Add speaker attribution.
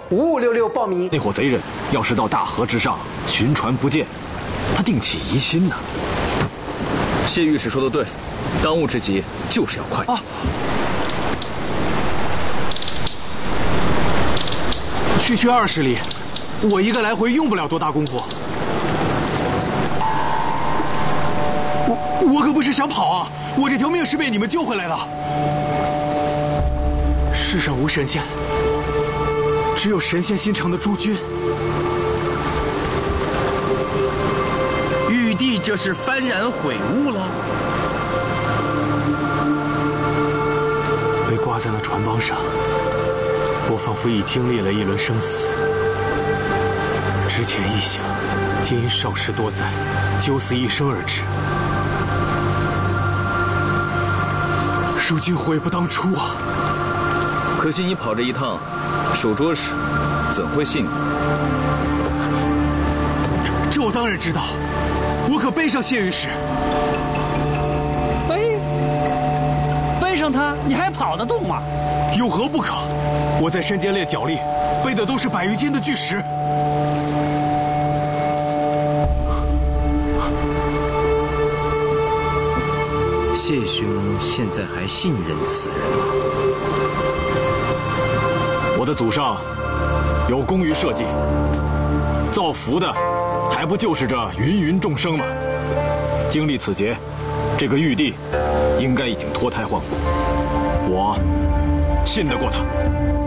Speaker 1: 5566报名。
Speaker 2: 那伙贼人要是到大河之上寻船不见，他定起疑心呢。
Speaker 3: 谢御史说的对，当务之急就是要快。
Speaker 4: 区区20里，我一个来回用不了多大功夫。我可不是想跑啊！我这条命是被你们救回来的。世上无神仙，只有神仙心肠的诸君。
Speaker 5: 玉帝这是幡然悔悟了。
Speaker 4: 被挂在那船帮上，我仿佛已经历了一轮生死。之前一想，皆因少时多灾，九死一生而至。如今悔不当初啊！
Speaker 3: 可惜你跑这一趟，守拙时怎会信你？
Speaker 4: 这我当然知道，我可背上谢御史。
Speaker 5: 背上他，你还跑得动吗？
Speaker 4: 有何不可？我在山间练脚力，背的都是100余斤的巨石。
Speaker 6: 谢兄现在还信任此人吗？
Speaker 2: 我的祖上有功于社稷，造福的还不就是这芸芸众生吗？经历此劫，这个玉帝应该已经脱胎换骨，我信得过他。